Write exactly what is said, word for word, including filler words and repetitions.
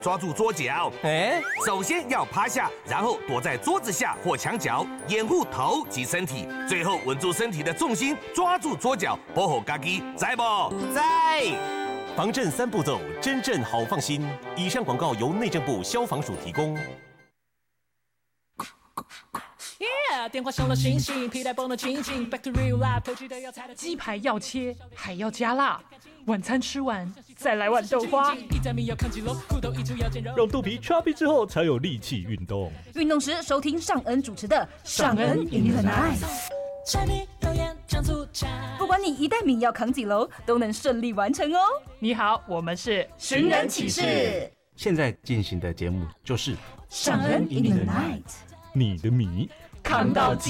抓住桌角， 哎， 首先要趴下，然后躲在桌子下或墙角，掩护头及身体，最后稳住身体的重心，抓住桌角，保护自己，在不？ 在。 防震三步骤，真正好放心。以上广告由内政部消防署提供。 Yeah, 电话响了，醒醒，皮带绷得紧紧 ，Back to real life， 偷鸡的要菜的鸡排要切，还要加辣。晚餐吃完，再来碗豆花。 让肚皮 chubby 之后，才有力气运动。 运动时收听尚恩主持的《尚恩 in the night》。不管你一袋米要扛几楼，都能顺利完成哦。 你好，我们是寻人启事。 现在进行的节目就是《 尚恩 in the night》。 你的米扛到几